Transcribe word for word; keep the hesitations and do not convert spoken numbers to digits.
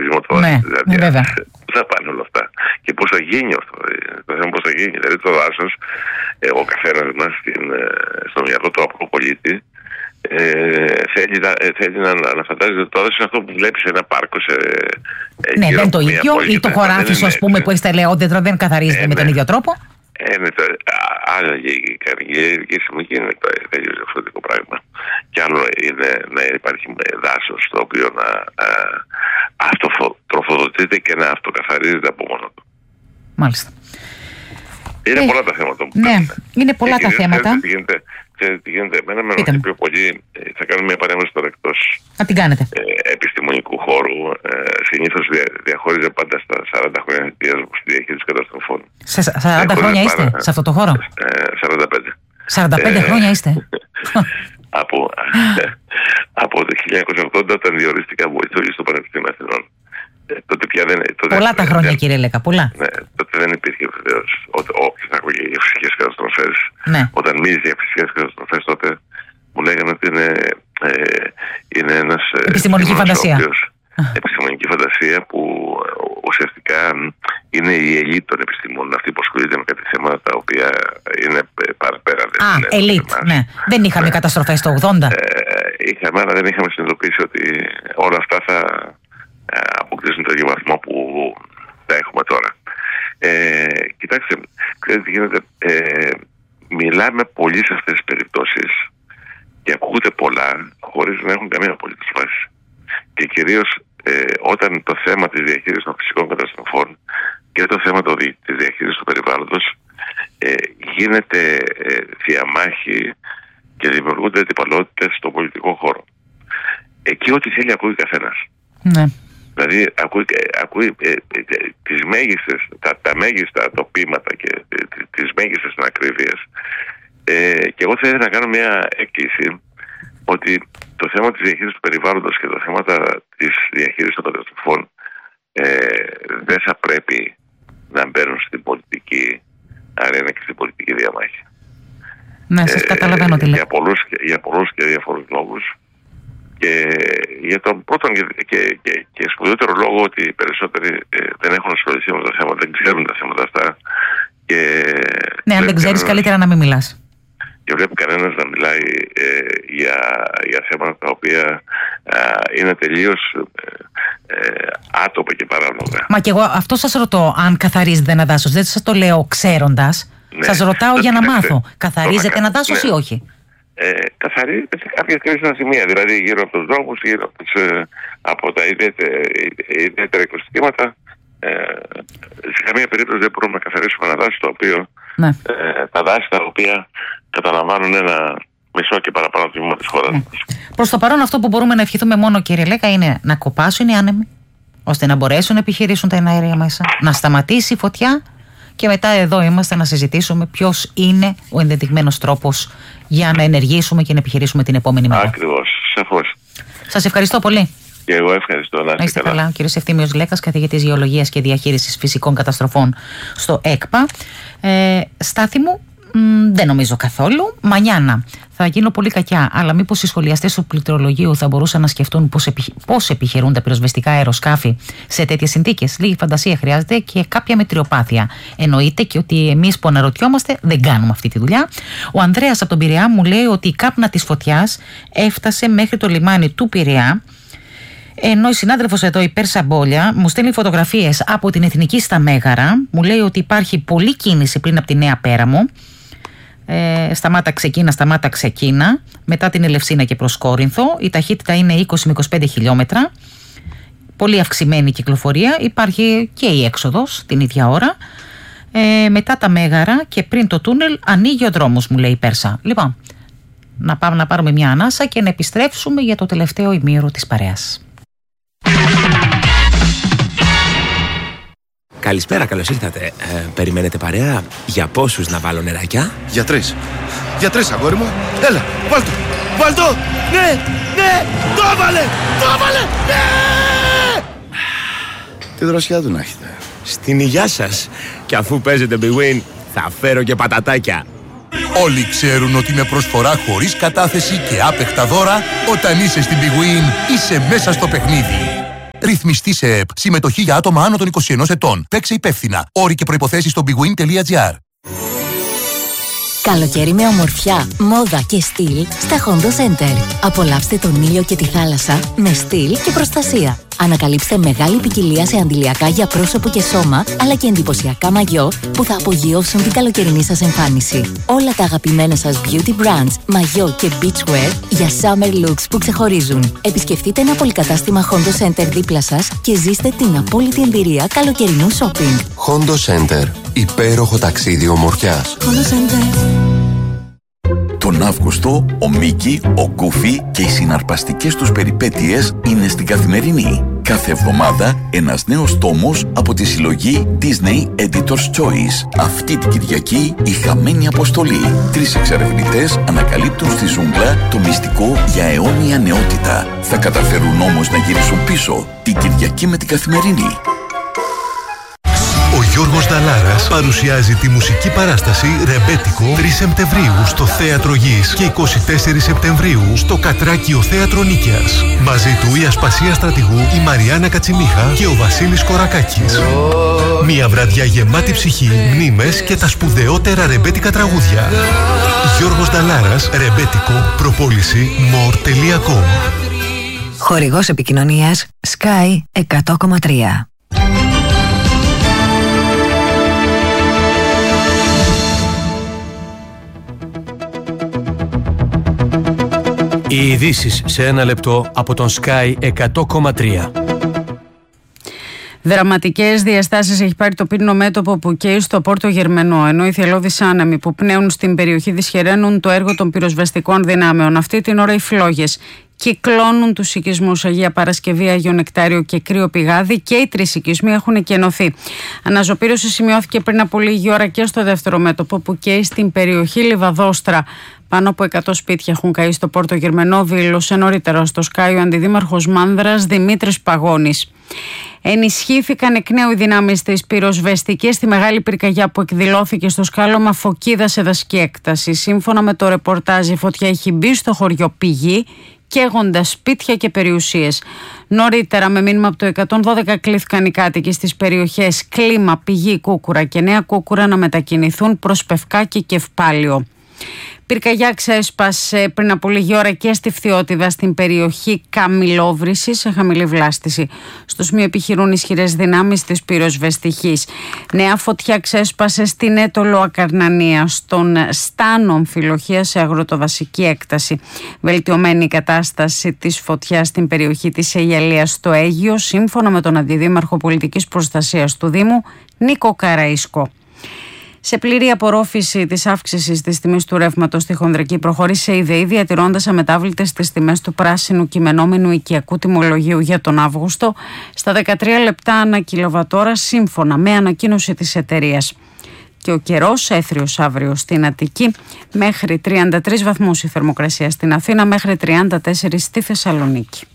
σχεδιασμό του ναι, δηλαδή, ναι, πού θα πάνε όλα αυτά και πώς θα γίνει αυτό. Το θέμα πώς θα γίνει. Δηλαδή το δάσος, ε, ο καθένας μας στο μυαλό του απλού πολίτη ε, θέλει, ε, θέλει να, να φαντάζεται το δάσος είναι αυτό που βλέπει σε ένα πάρκο. Σε, ε, ναι, δεν το ίδιο. Ή το χωράφι σου, ας πούμε, που έχει τα ελαιόδεντρα δεν καθαρίζεται ε, με τον ναι. ίδιο τρόπο. Ε, ναι, το, άλλο η ελληνική συμμετοχή είναι το τελείως διαφορετικό πράγμα. Και άλλο είναι να υπάρχει δάσος το οποίο να αυτοτροφοδοτείται και να αυτοκαθαρίζεται από μόνο του. Μάλιστα. Είναι ε, πολλά τα θέματα που ναι, κάνουμε. είναι πολλά τα θέματα. Ξέρετε τι γίνεται, ξέρετε τι γίνεται. Εμένα με ρωτάει πιο πολύ, θα κάνουμε μια παρέμβαση τώρα εκτός να την κάνετε. Ε, επιστημονικού χώρου. Ε, συνήθως δια, διαχώριζε πάντα στα σαράντα χρόνια στη διαχείριση καταστροφών. Σε σαράντα χρόνια είστε πάρα, σε αυτό το χώρο? Ε, σαράντα πέντε. σαράντα πέντε ε, χρόνια είστε. από, από το χίλια εννιακόσια ογδόντα όταν διορίστηκα βοηθός στο Πανεπιστήμιο Αθηνών. Ε, τότε πια δεν, τότε πολλά τα χρόνια, δεν, κύριε Λέκα, πολλά. Ναι, τότε δεν υπήρχε βεβαίως όποιος να ακούγε για φυσικές καταστροφές. Ναι. Όταν μίλησε για φυσικές καταστροφές, τότε μου λέγανε ότι είναι, ε, είναι ένας επιστημονική φαντασία. Οποίος, επιστημονική φαντασία που ουσιαστικά είναι η ελίτ των επιστημόνων, αυτή που ασχολείται με κάτι θέματα τα οποία είναι παραπέρα. Α, ελίτ, ναι. Δεν είχαμε ναι. καταστροφές το ογδόντα. Ε, είχαμε, αλλά δεν είχαμε συνειδητοποιήσει ότι όλα αυτά θα αποκτήσουν το ίδιο βαθμό που τα έχουμε τώρα. Ε, κοιτάξτε, ξέρετε τι γίνεται. Ε, μιλάμε πολύ σε αυτές τις περιπτώσεις και ακούγονται πολλά χωρίς να έχουν καμία απολύτως βάση. Και κυρίως ε, όταν το θέμα της διαχείρισης των φυσικών καταστροφών και το θέμα το, της διαχείρισης του περιβάλλοντος ε, γίνεται ε, διαμάχη και δημιουργούνται αντιπαλότητες στον πολιτικό χώρο. Εκεί ό,τι θέλει ακούει καθένας. Ναι. Δηλαδή ακούει, ακούει ε, ε, τις μέγιστες, τα, τα μέγιστα τοπήματα και ε, τις μέγιστες ανακρίβειες. Ε, και εγώ θέλω να κάνω μια έκκληση ότι το θέμα της διαχείρισης του περιβάλλοντος και το θέμα της διαχείρισης των καταστροφών ε, δεν θα πρέπει να μπαίνουν στην πολιτική αρένα και στην πολιτική διαμάχη. Ναι, σας ε, καταλαβαίνω τι λέτε. Για πολλούς, για πολλούς και διαφορούς λόγους. Και για τον πρώτον και, και, και, και σπουδαιότερο λόγο ότι οι περισσότεροι ε, δεν έχουν ασχοληθεί με τα θέματα, δεν ξέρουν τα θέματα αυτά. Και ναι, αν δεν ξέρεις, καλύτερα να μην μιλάς. Και βλέπει κανένας να μιλάει ε, για, για θέματα τα οποία ε, είναι τελείως ε, ε, άτοπα και παράλογα. Μα και εγώ αυτό σας ρωτώ, αν καθαρίζεται ένα δάσος. Δεν σας το λέω ξέροντας. Ναι. Σας ρωτάω για να μάθω. Καθαρίζεται ένα δάσος ναι. ή όχι? Ε, καθαρίζεται σε κάποια κρίσιμα σημεία. Δηλαδή γύρω από τους δρόμους, γύρω από, τους, ε, από τα ιδιαίτερα, ιδιαίτερα οικοσυστήματα. Ε, σε καμία περίπτωση δεν μπορούμε να καθαρίσουμε ένα δάσο το οποίο ναι. ε, τα δάση τα οποία καταλαμβάνουν ένα μισό και παραπάνω τμήμα της χώρας. Ναι. Προς το παρόν αυτό που μπορούμε να ευχηθούμε μόνο, κύριε Λέκα, είναι να κοπάσουν οι άνεμοι ώστε να μπορέσουν να επιχειρήσουν τα εναέρια μέσα, να σταματήσει η φωτιά και μετά εδώ είμαστε να συζητήσουμε ποιος είναι ο ενδεδειγμένος τρόπος για να ενεργήσουμε και να επιχειρήσουμε την επόμενη μέρα. Ακριβώς, σαφώς. Σας ευχαριστώ πολύ. Και εγώ ευχαριστώ. Να είστε καλά. καλά. Ο κύριος Ευθύμιος Λέκας, καθηγητής Γεωλογίας και Διαχείρισης Φυσικών Καταστροφών στο ΕΚΠΑ. Ε, Στάθη μου, μ, δεν νομίζω καθόλου. Μανιάνα θα γίνω πολύ κακιά, αλλά μήπως οι σχολιαστές του πληκτρολογίου θα μπορούσαν να σκεφτούν πώς, επιχει... πώς επιχειρούν τα πυροσβεστικά αεροσκάφη σε τέτοιες συνθήκες? Λίγη φαντασία χρειάζεται και κάποια μετριοπάθεια. Εννοείται και ότι εμείς που αναρωτιόμαστε δεν κάνουμε αυτή τη δουλειά. Ο Ανδρέας από τον Πειραιά μου λέει ότι η κάπνα της φωτιάς έφτασε μέχρι το λιμάνι του Πειραιά. Ενώ η συνάδελφος εδώ, η Πέρσα Μπόλια, μου στέλνει φωτογραφίες από την Εθνική στα Μέγαρα. Μου λέει ότι υπάρχει πολλή κίνηση πριν από τη Νέα Πέραμο. Ε, σταμάτα ξεκίνα, σταμάτα ξεκίνα. Μετά την Ελευσίνα και προς Κόρινθο. Η ταχύτητα είναι είκοσι με είκοσι πέντε χιλιόμετρα. Πολύ αυξημένη κυκλοφορία. Υπάρχει και η έξοδος την ίδια ώρα. Ε, μετά τα Μέγαρα και πριν το τούνελ ανοίγει ο δρόμος, μου λέει η Πέρσα. Λοιπόν, να πάμε να πάρουμε μια ανάσα και να επιστρέψουμε για το τελευταίο ημίωρο της παρέας. Καλησπέρα, καλώς ήρθατε. Ε, περιμένετε παρέα? Για πόσους να βάλω νεράκια? Για τρεις. Για τρεις, αγόρι μου. Έλα, βάλ' το. Βάλ' το. Ναι, ναι, το έβαλε. Το έβαλε. Ναι. Τι δροσιά του να έχετε. Στην υγειά σας. Και αφού παίζετε Big Win, θα φέρω και πατατάκια. Όλοι ξέρουν ότι με προσφορά χωρίς κατάθεση και άπεχτα δώρα, όταν είσαι στην Big Win, είσαι μέσα στο παιχνίδι. Ρυθμιστή σε ΕΕΠ. Συμμετοχή για άτομα άνω των είκοσι ενός ετών. Παίξε υπεύθυνα. Όροι και προϋποθέσεις στο bigwin τελεία gr. Καλοκαίρι με ομορφιά, μόδα και στυλ στα Hondo Center. Απολαύστε τον ήλιο και τη θάλασσα με στυλ και προστασία. Ανακαλύψτε μεγάλη ποικιλία σε αντιλιακά για πρόσωπο και σώμα, αλλά και εντυπωσιακά μαγιό που θα απογειώσουν την καλοκαιρινή σας εμφάνιση. Όλα τα αγαπημένα σας beauty brands, μαγιό και beachwear για summer looks που ξεχωρίζουν. Επισκεφτείτε ένα πολυκατάστημα Hondo Center δίπλα σας και ζήστε την απόλυτη εμπειρία καλοκαιρινού shopping. Hondo Center. Υπέροχο ταξίδι ομορφιάς. Hondo Center. Τον Αύγουστο, ο Μίκη, ο Γκούφι και οι συναρπαστικές τους περιπέτειες είναι στην Καθημερινή. Κάθε εβδομάδα ένας νέος τόμος από τη συλλογή Disney Editor's Choice. Αυτή την Κυριακή η χαμένη αποστολή. Τρεις εξερευνητές ανακαλύπτουν στη ζούγκλα το μυστικό για αιώνια νεότητα. Θα καταφέρουν όμως να γυρίσουν πίσω την Κυριακή με την Καθημερινή. Ο Γιώργος Νταλάρας παρουσιάζει τη μουσική παράσταση Ρεμπέτικο τρεις Σεπτεμβρίου στο Θέατρο Γης και εικοστή τέταρτη Σεπτεμβρίου στο Κατράκιο Θέατρο Νίκαιας. Μαζί του η Ασπασία Στρατηγού, η Μαριάννα Κατσιμίχα και ο Βασίλης Κορακάκης. Μια βραδιά γεμάτη ψυχή, μνήμες και τα σπουδαιότερα ρεμπέτικα τραγούδια. Γιώργος Νταλάρας, Ρεμπέτικο, προπόληση more τελεία com. Χορηγός επικοινωνίας Sky εκατό κόμμα τρία. Οι ειδήσεις σε ένα λεπτό από τον Sky εκατό κόμμα τρία. Δραματικές διαστάσεις έχει πάρει το πύρινο μέτωπο που καίει στο Πόρτο Γερμενό, ενώ οι θελώδεις άνεμοι που πνέουν στην περιοχή δυσχεραίνουν το έργο των πυροσβεστικών δυνάμεων. Αυτή την ώρα οι φλόγες κυκλώνουν τους οικισμούς Αγία Παρασκευή, Άγιο Νεκτάριο και Κρύο Πηγάδι και οι τρεις οικισμοί έχουν κενωθεί. Αναζωπήρωση σημειώθηκε πριν από λίγη ώρα και στο δεύτερο μέτωπο που καίει στην περιοχή Λιβαδόστρα. Πάνω από εκατό σπίτια έχουν καεί στο Πόρτο Γερμενό, δήλωσε νωρίτερα στο Sky ο αντιδήμαρχος Μάνδρας Δημήτρης Παγώνης. Ενισχύθηκαν εκ νέου οι δυνάμεις της πυροσβεστικής στη μεγάλη πυρκαγιά που εκδηλώθηκε στο σκάλωμα Φωκίδα σε δασική έκταση. Σύμφωνα με το ρεπορτάζ, η φωτιά έχει μπει στο χωριό Πηγή, καίγοντας σπίτια και περιουσίες. Νωρίτερα, με μήνυμα από το εκατόν δώδεκα, κλήθηκαν οι κάτοικοι στις περιοχές Κλίμα, Πηγή, Κούκουρα και Νέα Κούκουρα να μετακινηθούν προς Πευκάκη και Ευπάλιο. Πυρκαγιά ξέσπασε πριν από λίγη ώρα και στη Φθιώτιδα στην περιοχή Καμιλόβρηση σε χαμηλή βλάστηση. Στο σημείο επιχειρούν ισχυρές δυνάμεις της πυροσβεστικής. Νέα φωτιά ξέσπασε στην Έτολο Ακαρνανία, στον Στάνο Αμφιλοχία σε αγροτοδασική έκταση. Βελτιωμένη η κατάσταση της φωτιάς στην περιοχή της Αιγιαλίας στο Αίγιο, σύμφωνα με τον Αντιδήμαρχο Πολιτικής Προστασίας του Δήμου, Νίκο Καραΐσκο. Σε πλήρη απορρόφηση της αύξησης της τιμής του ρεύματος στη Χονδρική προχώρησε η ΔΕΗ, διατηρώντας αμετάβλητες τις τιμές του πράσινου κειμενόμενου οικιακού τιμολογίου για τον Αύγουστο στα δεκατρία λεπτά ανά κιλοβατόρα, σύμφωνα με ανακοίνωση της εταιρείας. Και ο καιρός έθριος αύριο στην Αττική, μέχρι τριάντα τρεις βαθμούς η θερμοκρασία στην Αθήνα, μέχρι τριάντα τέσσερα στη Θεσσαλονίκη.